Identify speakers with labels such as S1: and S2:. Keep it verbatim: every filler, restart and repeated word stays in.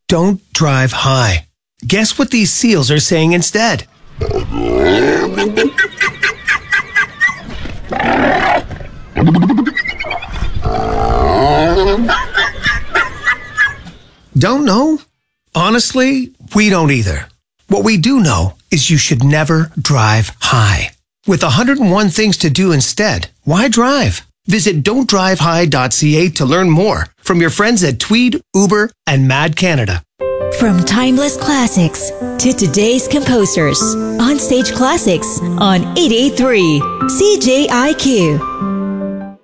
S1: don't drive high. Guess what these seals are saying instead? Don't know? Honestly, we don't either. What we do know is you should never drive high. With one hundred one things to do instead, why drive? Visit don't drive high dot c a to learn more from your friends at Tweed, Uber, and Mad Canada.
S2: From timeless classics to today's composers, On Stage Classics on eight eighty-three C J I Q.